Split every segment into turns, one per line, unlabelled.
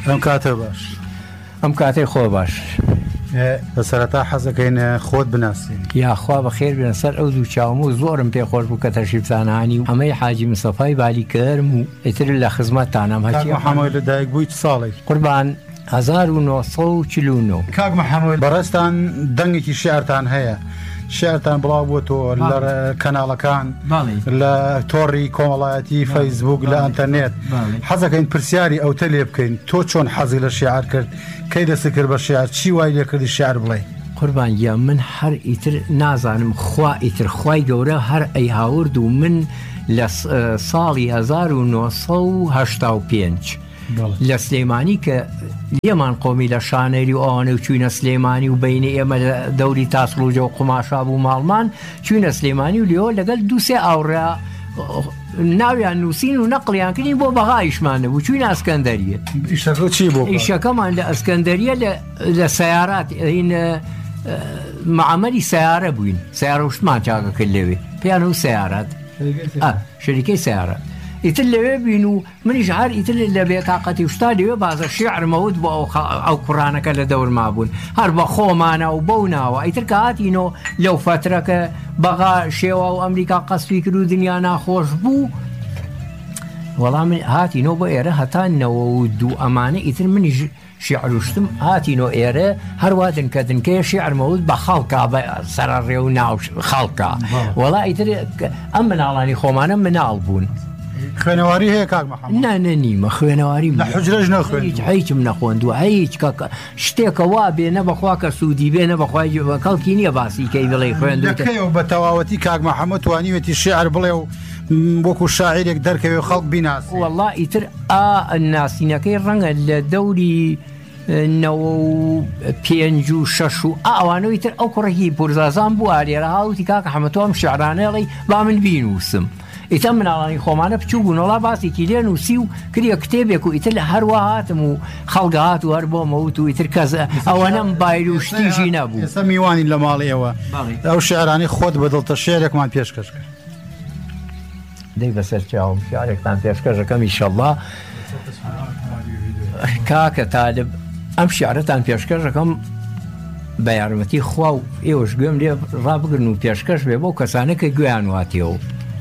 ئەم کاتە باش
ئەم کاتەی خۆ باش
لە سەرەتا حەزەکەین خۆت بناسین
یاخوا بەخێر بێنە سەر ئەو دوو چاوم و زۆرم پێ خۆش بوو کە تەشریفتانانی و ئەمەی حاجی مستەفای بالیکەرم و ئیتر لە خزمەتتانم
هەچی محەمەد لە دایک بووی ساڵی
قوربان 1949
کاک محەمەد بەڕێستان دەنگێکی شێعرتان هەیە شێعرتان بڵاو بووەوە لە کەناڵەکان لە تۆڕی کۆمەڵایەتی فەیسبوک لە ئەنتەرنێت حەزەکەین پرسیاری ئەوتە لێ بکەین تۆ چۆن حەزی لە شێعر کرد کەی دەست کرد بە شێعر چی وای لێ کردی شێعر بڵێ
قوربان گیان من هەر ئیتر نازانم خوا ئیتر خوای گەورە هەر ئەی هاورد و من لە ساڵی 1985 لە سلێمانی کە لێمان قۆمی لە شانەری و ئەوانە و چوینە سلێمانی و بینی ئێمە لە دەوری تاسڵوجە و قوماشا بوو ماڵمان چوینە سلێمانی و لێەوە لەگەڵ دووسێ ئاوڕا ناویان نووسین و نەقلیان کردین بۆ بەغایشمانە بوو چوینە ئەسکەندەریە
چی بوو
ئیشەکەمان لە ئەسکەندەریە لە سیارات معامەری سیارە بووین سیارە وشتمان چاکە کرد لەوێ پێیان و سیارات شەریکەی سیارات ئیتر لەوێ بین و منیش هەر ئیتر لە بێتاقەتی وشتا لەوێ بازە شێعرمەوت بۆ ئەو کوڕانەکە لە دەورما بوون هەر بە خۆمانە و بەو ناوە ئیتر کە هاتینۆ لەو فەترەکە بەغا شێوە و ئەمریکا قەسوی کرد و دنیا ناخۆش بوو وەڵام هاتینۆ بۆ ئێرە هەتانەوە و دوو ئەمانە ئیتر منیش شێعروشتم هاتینۆ ئێرە هەروادن کە دنکەیە شێعرمەوت بە خەڵکا بە سەرڕێ و ناو خەڵکا وەڵا ئیتر ئەم مناڵانی خۆمانە مناڵ بوون
خوێنەواری هەیە کاک محەمەد
نانەنیمە خوێنەواری
لە حوجرەش نەخوێن
هیچم نەخۆندووە هیچ شتێکە وا بێنە بەخوا کە سوودی بێنە بەخوای کەڵکی نییە باسی کەی بڵێ
خوێندەکەیەوە بە تەواوەتی کاک محەمەد توانیوێتی شێعر بڵێ و وەکو شاعیرێک دەرکەوێ خەڵک بیناسی
وەڵڵا ئیتر ناسینەکەی ڕەنگە لە دەوری 95 و 6 و ئەوانەوەی تر ئەو کوڕێکی پورزازان بوو ئالێرە هاوتی کاکە حەمەتۆم شێعرانەڵی با من بینوسم ئیتە مناڵانی خۆمانە بچوو بوونەوەڵا باسێکی لێ نووسی و کریە کتێبێک و ئیتر هەروە هاتم و خەڵگە هات و هەر بۆمەوت و ئیتر کەس ئەوەنەم بایر و شتیژی نەبوو
ئێستا میوانی لە ماڵیەوە ئەو شێعرانی خۆت بەدڵتە شێعرێکمان پێشکەش کرد
دەی بەسەر چاوم شیعرێکتان پێشکەشەکەم ئینشەڵڵا کاکە تالب ئەم شیعرەتان پێشکەشەکەم بە یارمەتی خوا و ئێوەش گوێم لێ ڕابگرن و پێشکەش بێ بۆ کەسانە کە گوێیان واتیەوە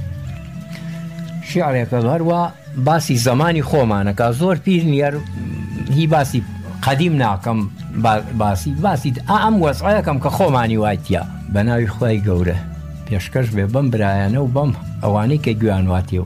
شیعرێکە هەروە باسی زمانی خۆمانەکە زۆر پیر نیەر هی باسی قەدیم ناکەم باسی ئەم وەسعەکەم کە خۆمانی وایتیە بە ناوی خوای گەورە پێشکەش بێ بەم برایانە و بەم ئەوانەی کە گویان واتیەوە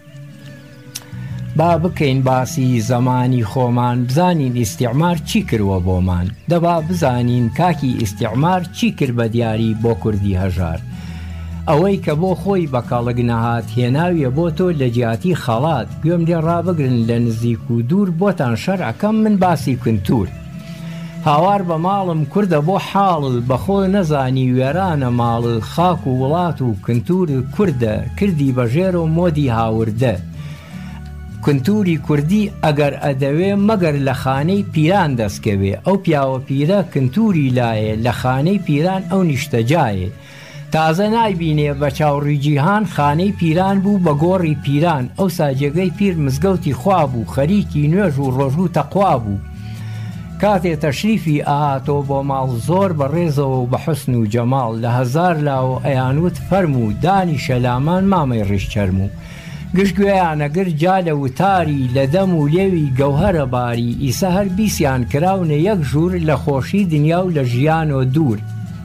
با بکەین باسی زمانی خۆمان بزانین ئیستیعمار چی کردوە بۆمان دەبا بزانین کاکی ئیستیعمار چی کرد بە دیاری بۆ کوردی هەژار ئەوەی کە بۆ خۆی بەکاڵک نەهات هێناویە بۆ تۆ لە جیاتی خەڵات گوێم لێ ڕابگرن لە نزیک و دوور بۆتان شەرعەکەم من باسی کنتور هاوار بە ماڵم کوردە بۆ حاڵل بەخۆ نەزانی وێرانە ماڵ خاک و وڵات و کنتور کوردە کردی بەژێر و مۆدی هاوردە کنتوری کوردی ئەگەر ئەدەوێ مەگەر لە خانەی پیران دەستکەوێ ئەو پیاوە پیرە کنتوری لایە لە خانەی پیران ئەو نیشتەجایە تازە نایبینێ بە چاوڕی جیهان خانەی پیران بوو بە گۆڕی پیران ئەو ساجێگەی پیر مزگەوتی خوا بوو خەریکی نوێژ و ڕۆژوو تەقوا بوو کاتێ تەشریفی ئاهاتۆ بۆ ماڵ زۆر بە ڕێزەوە و بە حوسن و جەماڵ لە هەزار لاوە ئەیانوت فەرموو دانی شەلامان مامەی ڕیشچەرم و گشتگوێیانەگر جا لە وتاری لە دەم و لێوی گەوهرە باری ئیسە هەر بیسیان کراونە یەک ژوور لە خۆشی دنیا و لە ژیان و دوور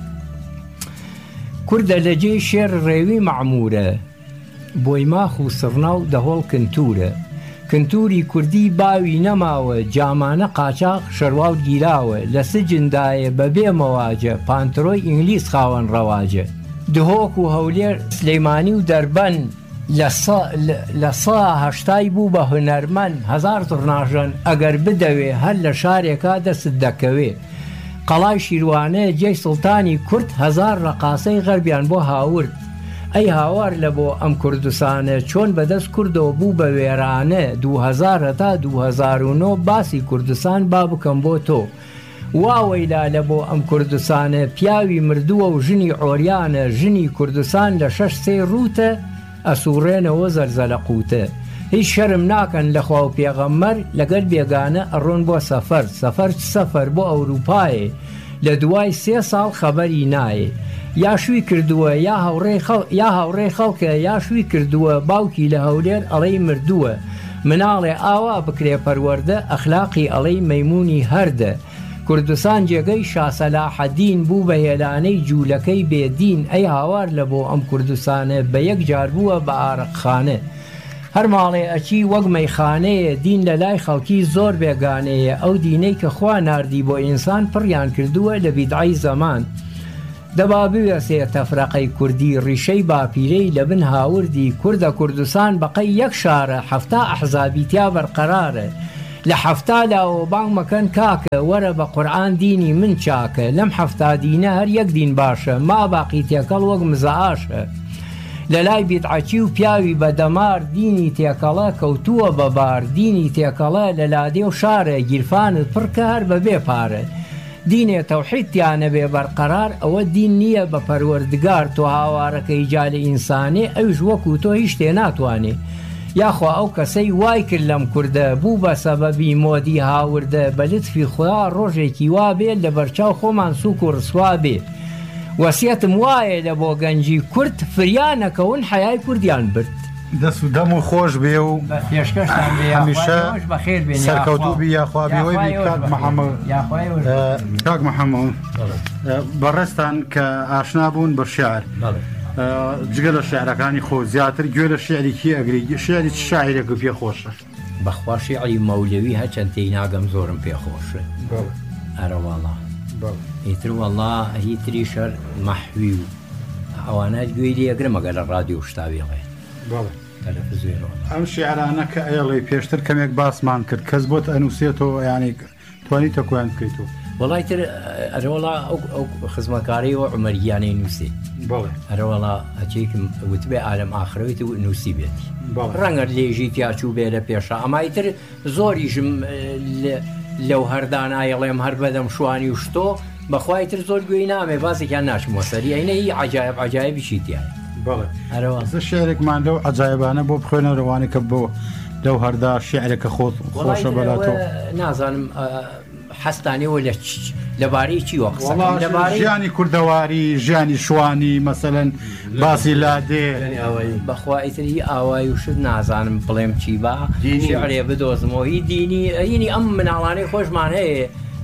کوردە لەجێ شێر ڕێوی مەعمورە بۆی ماخ و سڕناو دەهۆڵ کنتورە کنتوری کوردی باوی نەماوە جامانە قاچاق شەرواو گیراوە لە سجندایە بەبێ مەواجە پانترۆی ئینگلیس خاوەن ڕەواجە دهۆک و هەولێر سلەیمانی و دەربەن لە سا هەشتای بوو بە هونەرمەند هەزار تڕناژەن ئەگەر بدەوێ هەر لە شارێکا دەست دەکەوێ قەڵای شیروانەیە جێی سڵتانی کورد هەزار ڕەقاسەی غەربیان بۆ هاورد ئەی هاوار لە بۆ ئەم کوردستانە چۆن بەدەست کوردەوە بوو بە وێرانە 2000 تا 2009 باسی کوردستان با بکەم بۆ تۆ واوەیلا لە بۆ ئەم کوردستانە پیاوی مردووە و ژنی عۆریانە ژنی کوردستان لە 6 ڕوتە ئەسوڕێنەوە زەرزەلە قوتە هیچ شەرم ناکەن لەخوا و پێغەمبەر لەگەر بێگانە ئەڕۆن بۆ سەفەر سەفەر بۆ ئەوروپایە لە دوای 3 ساڵ خەبەری نایە یا شووی کردووە یا هاوڕێی خەڵکە یا شووی کردووە باوکی لە هەولێر ئەڵەی مردووە مناڵێ ئاوا بکرێ پەروەردە ئەخلاقی ئەڵەی مەیمونی هەردە کوردستان جێگەی شاسەلاحەدین بوو بە هێلانەی جوولەکەی بێدین ئەی هاوار لە بۆ ئەم کوردستانە بە یەک جار بووە بە ئارەقخانە هەر ماڵێ ئەچی وەک مەیخانەیە دین لە لای خەڵکی زۆر بێگانەیە ئەو دینەی کە خوا ناردی بۆ ئینسان پڕیان کردووە لە بیدعی زەمان دەبا بوێسێ تەفرەقەی کوردی ڕیشەی باپیرەی لە بن هاوردی کوردە کوردستان بەقەی یەک شارە 7 ئەحزابی تیا بەرقەرارە لە 7 لاوە بانگ مەکەن کاکە وەرە بە قورئان دینی من چاکە لەم 7 دینە هەر یەک دین باشە ما باقی تێکەڵ وەک مزەعاشە لە لای بیدعەتی و پیاوی بەدەمار دینی تێکەڵە کەوتووە بەبار دینی تێکەڵە لە لادێ و شارە گیرفانت پڕکە هەر بەبێ پارە دینێ تەوحیدیانە بێ بەرقەرار ئەوە دین نییە بە پەروەردگار تۆ هاوارەکەی جا لە ئینسانێ ئەوش وەکو تۆ هیچ تێ ناتوانێ یاخوا ئەو کەسەی وای کرد لەم کووردە بوو بە سەبەبی مۆدی هاوردە بە لتفی خوا ڕۆژێکی وا بێت لە بەرچاو خۆمان سووک و ڕسوا بێ وەسیەتم وایە لە بۆ گەنجی کورد فریانەکەون حەیای کوردیان برد
دەست و دەم و خۆش بێ و
پێشکەشتان
هەمیشە سەرکەوتوو بی یاخوابیەوەی بی کاک محەممەد بەڕێستان کە ئاشنا بوون بە شیعر جگە لە شعرەکانی خۆ زیاتر گوێ لە شعرێکی ئەگری شعری شاعرێک پێ خۆشە
بەخوا شیعری مەولەوی هەچەند تێی ناگەم زۆرم پێ خۆشە ئەرەواڵا ئیتر وەڵا هیتری شەر مەحوی و ئەوانات گوێی لێ ئەگرمەگە لە ڕادیۆ شتاویڵێ
ئەم شیعرانە کە ئەڵێ پێشتر کەمێک باسمان کرد کەس بۆت ئەنووسێتەوە یانی توانیتە کویان بکەیتەوە
وڵای تر ئەرەوەڵا ئەو خزمەکارەیەوە عومەریانەی نووسێ ئەرەوەڵا ئەچێکم وتبێ ئالەم ئاخرەوەیت و نووسی بێتی ڕەنگە لێژی تیاچوو بێ لە پێشە ئەمایتر زۆریژم لەو هەردانایەڵێم هەر بەدەم شوانی و شتۆ بەخوای تر زۆر گوێی نامێ بازێکیان ناچمەوە سەری ئەینەی عجایبیشی تیایە
ئەرەوە شعرێکمان لەو عجایبانە بۆ بخوێنەوەوانی کە بۆ لەو هەردا شعرێکە خۆشە بەلاتەوە
نازانم حەستانەوە لەبارەی چی وەقسە
ژیانی کوردەواری ژیانی شوانی مەسەلەن باسی لادێ
بەخوا ئیتری ئاوای وشت نازانم بڵێم چی با شعرێ بدۆزمەوە هی دینی ئەینی ئەم مناڵانەی خۆشمان هەیە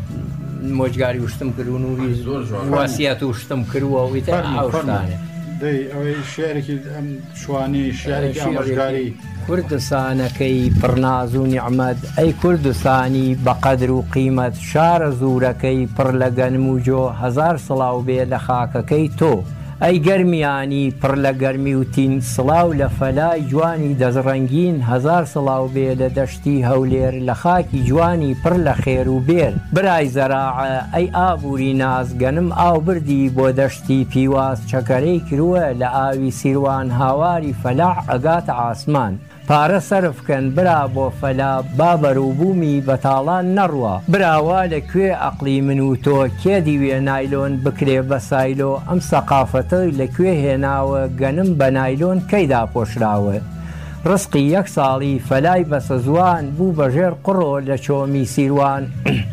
مۆجگاری وشتم کردو و واسیەت وشتم کردووە ویتە ئاوشتانێ
ئەوەی شعرێکی ئەم شوانی شعرێکی ئامۆژگاری
کوردستانەکەی پڕناز و نیعمەت ئەی کوردستانی بەقەدر و قیمەت شارە زوورەکەی پڕ لە گەنم و جۆ 1000 سڵاو بێ لە خاکەکەی تۆ ئەی گەرمیانی پڕ لە گەرمی و تین سڵاو لە فەلای جوانی دەزڕەنگین 1000 سڵاو بێ لە دەشتی هەولێر لە خاکی جوانی پڕ لە خێر و بێر برای زەراعە ئەی ئابووری ناز گەنم ئاو بردی بۆ دەشتی پیواز چەکەرەی کرووە لە ئاوی سیروان هاواری فەلاح ئەگاتە ئاسمان پارە سەرفکەن برا بۆ فەلا با بەرووبوومی بەتاڵان نەڕوە براوا لەکوێ ئەقلی من و تۆ کێ دیوێ نایلۆن بکرێ بە سایلۆ ئەم سەقافەتە لەکوێ هێناوە گەنم بە نایلۆن کەیدا پۆشراوە ڕسقی 1 ساڵی فەلای بەسە زوان بوو بەژێر قڕۆ لە چۆمی سیروان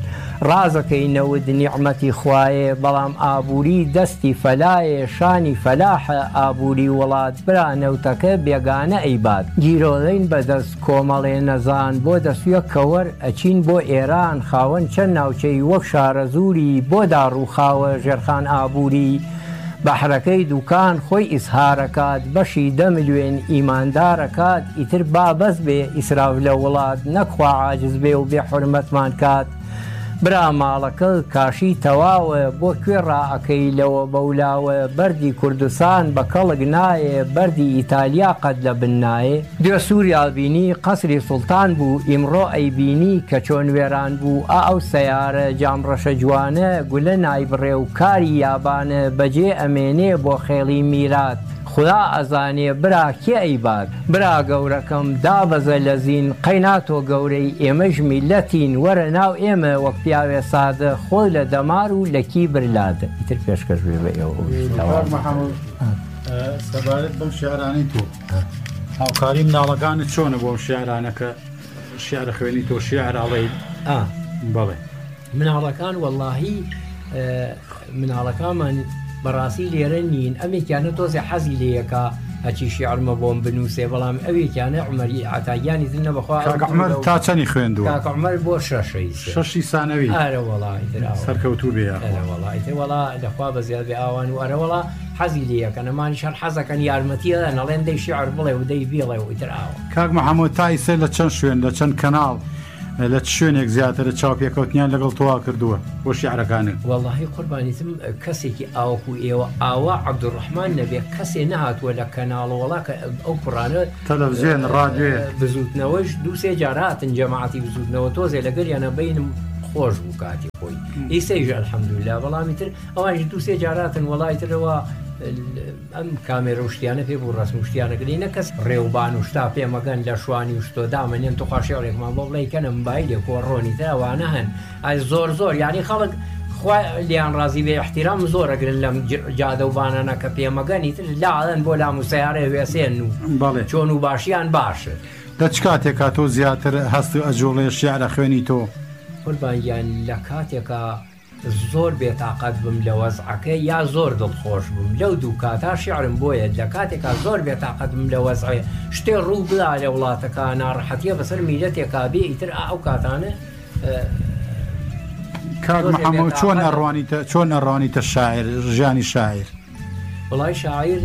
ڕازەکەی نەود نیعمەتی خوایە بەڵام ئابووری دەستی فەلایە شانی فەلاحە ئابووری وڵات برا نەوتەکە بێگانە ئەیبات گیرۆڵین بەدەست کۆمەڵێ نەزان بۆ دەسویە کەوەر ئەچین بۆ ئێران خاوەن چەند ناوچەی وەک شارە زووری بۆ داڕووخاوە ژێرخان ئابووری بەحرەکەی دوکان خۆی ئیسهارەکات بەشی 10 ملیۆن ئیماندارەکات ئیتر بابەز بێ ئیسراف لە وڵات نەکخوا عاجز بێ و بێ حورمەتمان کات برا ماڵەکە کاشی تەواوە بۆ کوێ ڕائەکەی لەوە بەولاوە بەردی کوردستان بە کەڵک نایە بەردی ئیتالیا قەت لە بنایە دوێ سووریا بینی قەسری سوڵتان بوو ئیمڕۆ ئەیبینی کە چۆن وێران بوو ئەو سەیارە جامڕەشە جوانە گولە نایبڕێ و کاری یابانە بەجێ ئەمێنێ بۆ خێڵی میرات خدا ئەزانێ برا کێ ئەیبات برا گەورەکەم دابەزە لە زین قەیناتۆ گەورەی ئێمەش میلەتین وەرە ناو ئێمە وەک پیاوێ سادە خۆی لە دەمار و لە کی برلادە ئیتر پێشکەش بێ بە ئێوە
سەبارەت بەم شیعرانەی تۆ هاوکاری مناڵەکانت چۆنە بۆ شیعرانەکە شیعر خوێنی تۆ شیعر ئەڵێیت؟ بەڵێ
مناڵەکان وەڵاهی مناڵەکانمان بەڕاستی لێرە نین ئەمێکیانە تۆزێ حەزی لێیەکە هەچی شیعرمە بۆم بنووسێ بەڵام ئەوێکیانە عومەری عەتاییانی ترنە بەخوا
عومەر تا چەندی خوێندووە؟
کاک عومەر بۆ شەشی
سانەوی.
ئارە وەڵی
سەرکەوتوو بێ
وەڵی وەڵا لەخوا بەزیاد بێ ئاوان و ئەرە وەڵا حەزی لێیەکە نەمانی شەر حەزەکەن یارمەتیە نەڵێن دەی شیعر بڵێ و دەی بێڵێ و ئیتر ئاوە.
کاک مەحەموود تا ئیسێ لە چەند شوێن لە چەند کەناڵ لە شوێنێک زیاترە چاوپێکەوتنیان لەگەڵ تۆوا کردووە بۆ شیعرەکانت؟
وەڵاهی قوربانیتم کەسێکی ئاوەکو ئێوە ئاوا عەبدوڕەحمان نەبێ کەسێ نەهاتووە لە کەناڵە وەڵا کە ئەو پڕانە
تەلەڤیزیۆن ڕادیۆ
بزوتنەوەش دووسێ جاراتن جەماعەتی بزوتنەوە تۆزێ لەگەریانە بینم خۆش بوو کاتی خۆی ئیسەیژ ئەلحەمدولیلا بەڵامی تر ئەوانش دووسێ جاراتن وەڵای ترەوە ئەم کامێرە شتیانە پێ بوو ڕسم شتیانەکردی نەکەس ڕێوبان و شتا پێمەگەن لە شوانی و شتۆ دامەنێن تو خواشێڵێکمان بۆ بڵێکەنە مبایلێ کۆڕۆنی تەوانە هەن ئای زۆر یعنی خەڵک لیان ڕازی بێ احتیرام زۆرەگرن لەم جادە و بانانە کە پێمەگەنی تر لاڵەن بۆ لام و سیارە وێسێن و چۆن و باشیان باشە.
لە چ کاتێکا تۆ زیاتر هەست و ئەجوڵێ شیعرە خوێنی تۆ؟
قوربانیان لە کاتێکە زۆر بێتاقەت بم لە وەزعەکە یا زۆر دڵخۆش بم لەو دوو کاتا شیعرم بۆیە لە کاتێکا زۆر بێتاقەت بم لە وەزعێ شتێ ڕوو بدا لە وڵاتەکە ناڕەحەتیە بەسەر میلەتێکا بێ ئیتر ئەو کاتانە.
کاک مەحەموود چۆن ئەڕوانیتە شاعر ژیانی شاعر؟
وڵای شاعر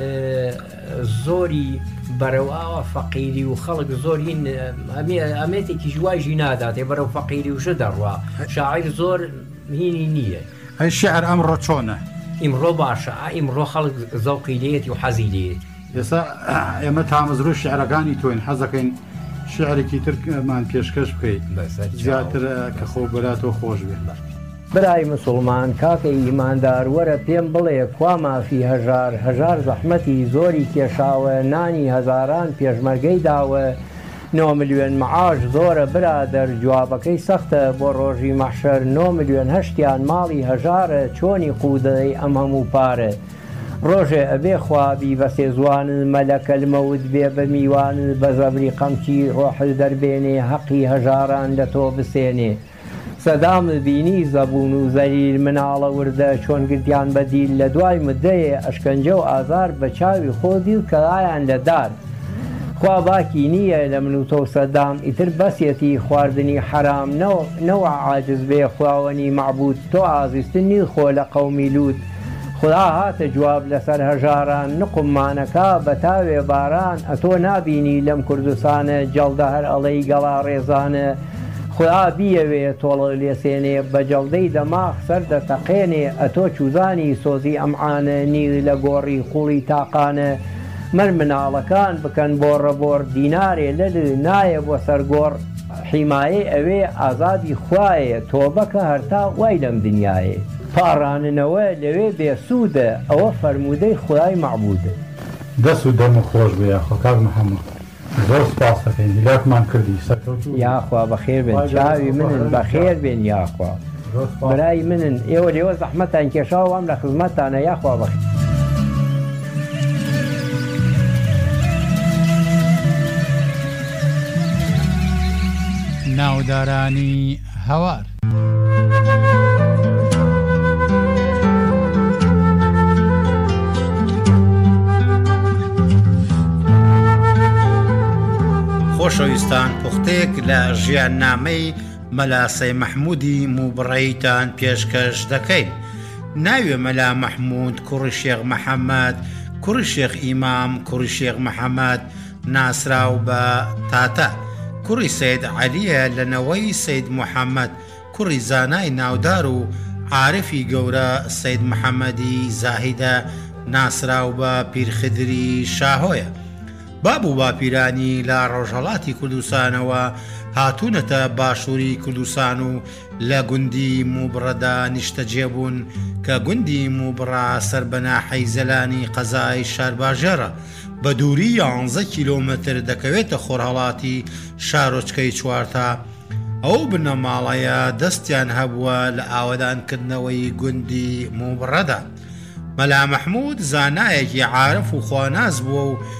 زۆری بەرەوە فەقیری و خەڵک زۆرین ئەمێتێکی ژوایژی ناداتێ بەرەو فەقیری وشە دەڕوا شاعر زۆر هینی نییە.
ئەی شیعر ئەمڕۆ چۆنە؟
ئیمڕۆ باشە ئیمڕۆ خەڵک زەوقی لێتی و حەزی لێت.
ئێستا ئێمە تامەزرۆ شیعرەکانی تۆین حەزەکەین شیعرێکی ترمان پێشکەش بکەیت زیاتر کە خۆ بەلاتۆ خۆش بێت.
برای مسلمان کاکە ئیماندار وەرە پێم بڵێ کوا مافی هەژار زەحمەتی زۆری کێشاوە نانی هەزاران پێشمەرگەی داوە 9 ملیۆن معاش زۆرە برادەر جوابەکەی سەختە بۆ ڕۆژی مەحشەر 9 ملیۆن هەشتیان ماڵی هەژارە چۆنی قودەی ئەم هەموو پارە ڕۆژێ ئەبێ خوابی بە سێزوانن مەلەکە المەود بێ بە میوانن بە زەبری قەمچی ڕۆحل دەربێنێ حەقی هەژاران لە تۆ بسێنێ سەدام بینی زەبوون و زەلیل مناڵە وردە چۆن گردیان بەدیل لە دوای مدەیە ئەشکەنجە و ئازار بە چاوی خۆ دیل کەلایان لە دار خوا باکی نییە لە من و تۆ سەدام ئیتر بەسێتی خواردنی حرام نەوە عاجز بێ خواوەنی معبود تۆ ئازیستنی خۆ لە قەومی لوود خدا هاتە جواب لەسەر هەژاران نقممانەکە بە تاوێ باران ئەتۆ نابینی لەم کوردستانە جەڵدە هەر ئەڵەی گەڵا ڕێزانە خدا بیەوێ تۆڵە لێسێنێ بە جەڵدەی دەماغ سەر دەتەقێنێ ئەتۆ چوزانی سۆزی ئەمعانە نیر لە گۆڕی خوڵی تاقانە مەر مناڵەکان بکەن بۆ ڕەبۆر دینارێ لەل نایە بۆ سەرگۆڕ حیمایە ئەوێ ئازادی خوایە تۆبەکە هەرتا وای لەم دنیاە پاڕاننەوە لەوێ بێسوودە ئەوە فەرموودەی خدای معبودە.
دەست و دەم و خۆش بێ کاک مەحەموود زۆر سپاس دەکەین دیلاتمان کردی سەرکەوتوو
یاخوا بەخێر بێن چاوی منن بەخێر بێن یاخوا برای منن ئێوە لێوە زەحمەتان کێشاوە ئەم لە خزمەتانە یاخوا بەخێر.
ناودارانی هەوار خۆشەویستان پوختەیەک لە ژیان نامەی مەلاسەی مەحموودی موبڕەیتان پێشکەش دەکەین. ناوێ مەلا مەحموود کوڕی شێخ مەحەممەد کوڕی شێخ ئیمام کوڕی شێخ مەحەممەد ناسراو بە تاتە کوڕی سەید عەلیە لەنەوەی سەید موحەممەد کوڕی زانای ناودار و عارفی گەورە سەید محەممەدی زاهیدە ناسراو بە پیرخدری شاهۆیە. باب و باپیرانی لە ڕۆژهەڵاتی کوردستانەوە هاتوونەتە باشووری کوردستان و لە گوندی موبڕەدا نیشتەجێبوون کە گوندی موبڕا سەربەناحەی زەلانی قەزای شارباژێرە بە دووری 11 کیلۆمەتر دەکەوێتە خۆرهەڵاتی شارۆچکەی چوارتا. ئەو بنەماڵەیە دەستیان هەبووە لە ئاوەدانکردنەوەی گوندی موبڕەدا. مەلا مەحموود زانایەکی عارف و خواناز بووە و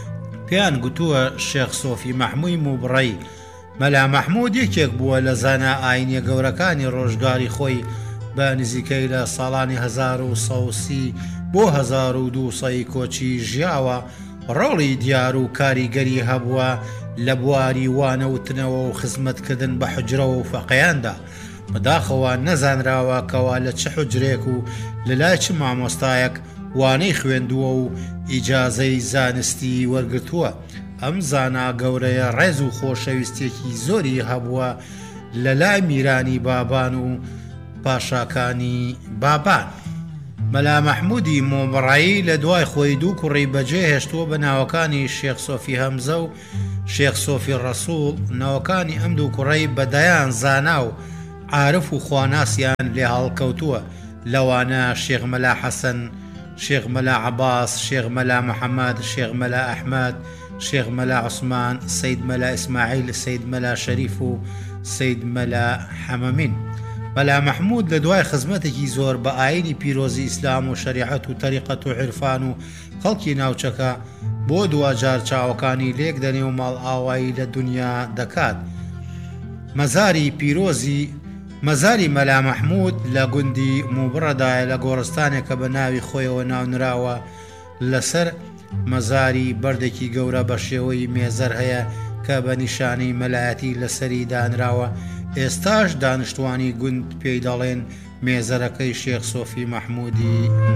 پێیان گوتووە شێخ سۆفی مەحمووی موبڕەی مەلا مەحموود یەکێک بووە لە زانە ئاینیە گەورەکانی ڕۆژگاری خۆی بە نزیکەی لە ساڵانی 1930 بۆ 1200 کۆچی ژیاوە ڕۆڵی دیار و کاریگەری هەبووە لە بواری وانەوتنەوە و خزمەتکردن بە حجرەوە و فەقەیاندا بەداخەوە نەزانراوە کەوا لە چه حجرێک و لە لای چ مامۆستایەک وانەی خوێندووە و ئیجازەی زانستی وەرگرتووە ئەم زانا گەورەیە ڕێز و خۆشەویستێکی زۆری هەبووە لە لای میرانی بابان و پاشاکانی بابان مەلا مەحموودی مۆمڕایی لە دوای خۆی دوو کوڕی بەجێ هێشتووە بە ناوەکانی شێخ سۆفی هەمزە و شێخ سۆفی ڕەسوڵ ناوەکانی ئەم دوو کوڕەی بەدایان زانا و عارف و خواناسیان لێ هەڵکەوتووە لەوانە شێخ مەلا حەسەن شێخ مەلا عەباس شێخ مەلا محەممەد شێخ مەلا ئەحمەد شێخ مەلا عوسمان سەید مەلا ئیسماعیل سەید مەلا شەریف و سەید مەلا حەمەمین مەلا مەحموود لە دوای خزمەتێکی زۆر بە ئاینی پیرۆزی ئیسلام و شەریعەت و تەریقەت و عیرفان و خەڵکی ناوچەکە بۆ دوجار چاوەکانی لێک دەنێ و ماڵ ئاوایی لە دنیا دەکات مەزاری پیرۆزی مەزاری مەلا مەحموود لە گوندی موبڕەدایە لە گۆڕستانێکە بە ناوی خۆیەوە ناونراوە لەسەر مەزاری بەردێکی گەورە بە شێوەی مێزەر هەیە کە بە نیشانەی مەلایەتی لەسەری دانراوە ئێستاش دانیشتوانی گوند پێی دەڵێن مێزەرەکەی شێخ سۆفی مەحموودی